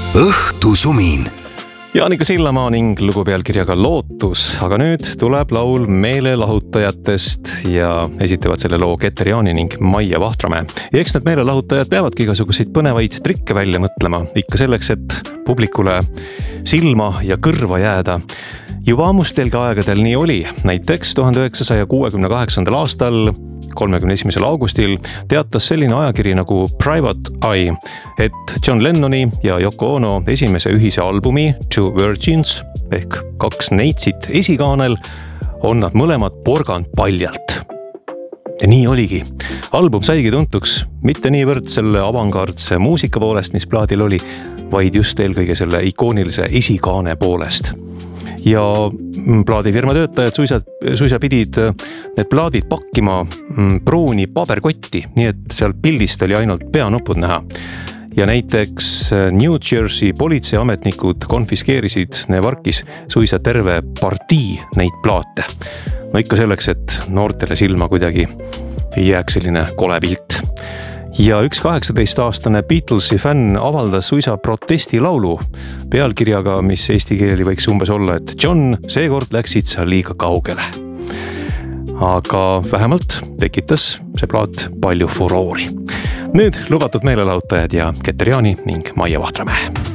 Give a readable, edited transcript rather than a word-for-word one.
õhtusumin. Jaanika Sillamaa ning lugu pealkirjaga Lootus, aga nüüd tuleb laul meelelahutajatest ja esitavad selle loo Keter Jaani ning Maie Vahtramäe. Ja eks need meelelahutajad peavadki igasuguseid põnevaid trikke välja mõtlema, ikka selleks, et publikule silma ja kõrva jääda. Juba ammustelgi aegadel nii oli. Näiteks 1968. aastal 31. augustil teatas selline ajakiri nagu Private Eye, et John Lennoni ja Yoko Ono esimese ühise albumi Two Virgins ehk kaks neitsit esikaanel on nad mõlemad porgand paljalt. Ja nii oligi. Album saigi tuntuks mitte niivõrd selle avangardse muusika poolest, mis plaadil oli, vaid just eelkõige selle ikoonilise esikaane poolest. Ja plaadifirma töötajad suisa pidid need plaadid pakkima pruuni paberkotti, nii et seal pildist oli ainult peanupud näha. Ja näiteks New Jersey politseiametnikud konfiskeerisid Nevarkis suisa terve partii neid plaate. No ikka selleks, et noortele silma kuidagi ei jääks selline kole pilt. Ja üks 18-aastane Beatlesi fänn avaldas suisa protestilaulu pealkirjaga, mis eesti keeli võiks umbes olla, et John, seekord läksid sa liiga kaugele. Aga vähemalt tekitas see plaat palju furoori. Nüüd lubatud meelelahutajad ja Keter Jaani ning Maie Vahtramäe.